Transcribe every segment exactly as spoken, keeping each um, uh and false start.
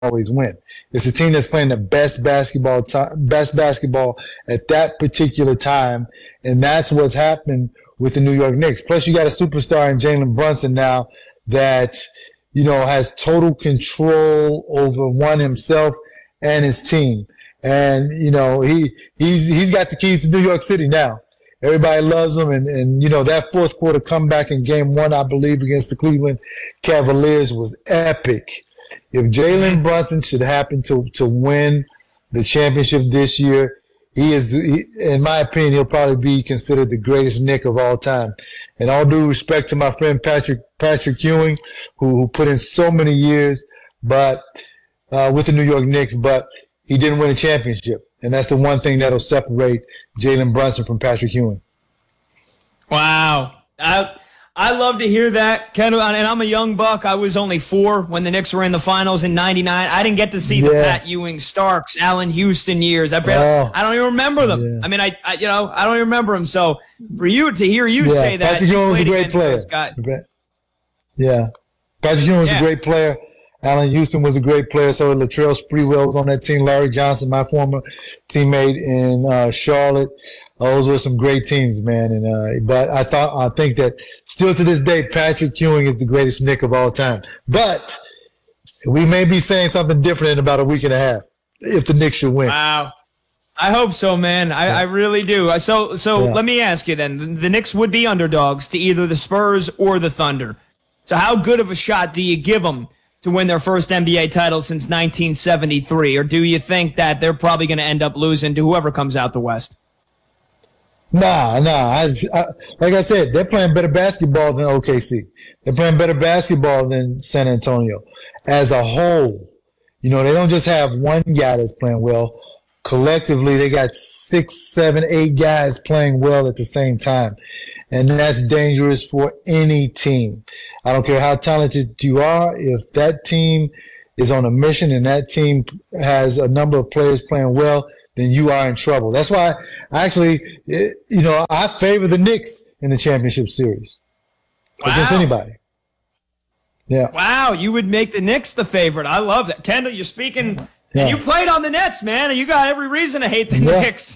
always win. It's a team that's playing the best basketball time, best basketball at that particular time, and that's what's happened with the New York Knicks. Plus, you got a superstar in Jalen Brunson now that you know has total control over one himself and his team, and you know he he's he's got the keys to New York City now. Everybody loves him, and, and you know that fourth quarter comeback in Game One, I believe, against the Cleveland Cavaliers was epic. If Jalen Brunson should happen to, to win the championship this year, he is, he, in my opinion, he'll probably be considered the greatest Knick of all time. And all due respect to my friend Patrick Patrick Ewing, who, who put in so many years, but uh, with the New York Knicks, but he didn't win a championship, and that's the one thing that'll separate Jalen Brunson from Patrick Ewing. Wow. I, I love to hear that, Kendall. And I'm a young buck. I was only four when the Knicks were in the finals in ninety-nine. I didn't get to see the Yeah. Pat Ewing, Starks, Allen Houston years. I barely, Oh. I don't even remember them. Yeah. I mean, I, I you know I don't even remember them. So for you to hear you Yeah, say that, Patrick you Ewing was a played great against player. those guys. Yeah. Patrick Ewing was Yeah. a great player. Allen Houston was a great player. So Latrell Sprewell was on that team. Larry Johnson, my former teammate in uh, Charlotte. Those were some great teams, man. And uh, but I thought I think that still to this day, Patrick Ewing is the greatest Knick of all time. But we may be saying something different in about a week and a half if the Knicks should win. Wow. I hope so, man. I, I really do. So so Yeah. let me ask you then. The, the Knicks would be underdogs to either the Spurs or the Thunder. So how good of a shot do you give them to win their first N B A title since nineteen seventy-three? Or do you think that they're probably going to end up losing to whoever comes out the West? Nah, nah. I, I, like I said, they're playing better basketball than O K C. They're playing better basketball than San Antonio as a whole. You know, they don't just have one guy that's playing well. Collectively, they got six, seven, eight guys playing well at the same time. And that's dangerous for any team. I don't care how talented you are. If that team is on a mission and that team has a number of players playing well, then you are in trouble. That's why, actually, you know, I favor the Knicks in the championship series against Wow. anybody. Yeah. Wow, you would make the Knicks the favorite. I love that. Kendall, you're speaking, Yeah. and you played on the Nets, man, and you got every reason to hate the Yeah. Knicks.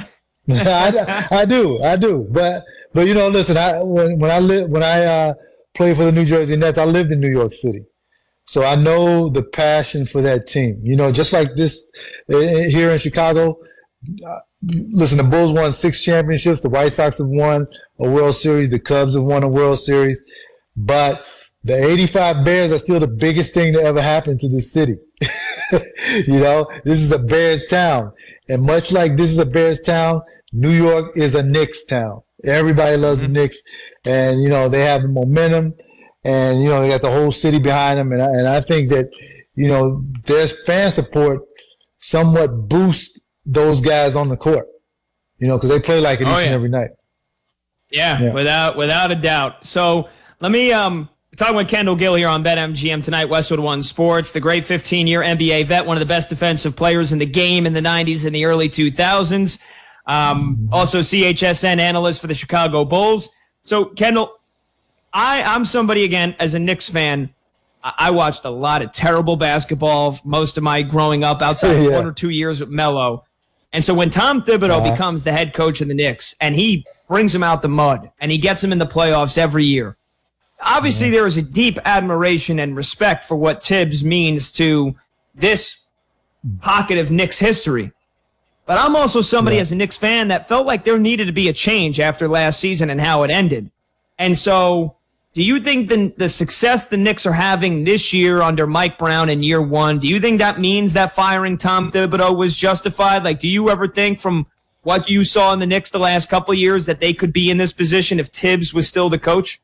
I, I do, I do, but but you know, listen. I when when I live when I uh, played for the New Jersey Nets, I lived in New York City, so I know the passion for that team. You know, just like this uh, here in Chicago. Uh, listen, the Bulls won six championships. The White Sox have won a World Series. The Cubs have won a World Series, but the eighty-five Bears are still the biggest thing that ever happened to this city. You know, this is a Bears town, and much like this is a Bears town, New York is a Knicks town. Everybody loves Mm-hmm. the Knicks, and you know they have the momentum, and you know they got the whole city behind them, and I, and I think that you know their fan support somewhat boosts those guys on the court, you know, because they play like it Oh, each yeah. and every night. Yeah, Yeah. without without a doubt. So let me um talking with Kendall Gill here on BetMGM tonight, Westwood One Sports, the great fifteen-year N B A vet, one of the best defensive players in the game in the nineties and the early two thousands. Um, also C H S N analyst for the Chicago Bulls. So Kendall, I I'm somebody again as a Knicks fan. I, I watched a lot of terrible basketball most of my growing up, outside of Yeah. one or two years with Melo. And so when Tom Thibodeau Uh-huh. becomes the head coach of the Knicks and he brings them out the mud and he gets them in the playoffs every year, obviously there is a deep admiration and respect for what Tibbs means to this pocket of Knicks history. But I'm also somebody Yeah. as a Knicks fan that felt like there needed to be a change after last season and how it ended. And so do you think the, the success the Knicks are having this year under Mike Brown in year one, do you think that means that firing Tom Thibodeau was justified? Like, do you ever think from what you saw in the Knicks the last couple of years that they could be in this position if Tibbs was still the coach?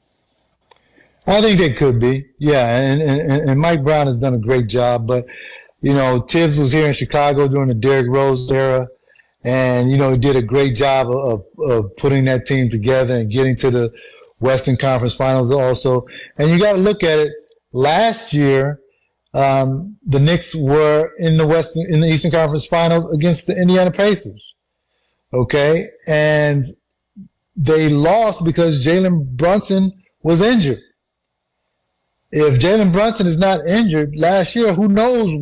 I think they could be, yeah. And, and and Mike Brown has done a great job, but you know Tibbs was here in Chicago during the Derrick Rose era, and you know he did a great job of of putting that team together and getting to the Western Conference Finals also. And you got to look at it. Last year, um, the Knicks were in the Western in the Eastern Conference Finals against the Indiana Pacers. Okay, and they lost because Jalen Brunson was injured. if Jalen Brunson is not injured last year, who knows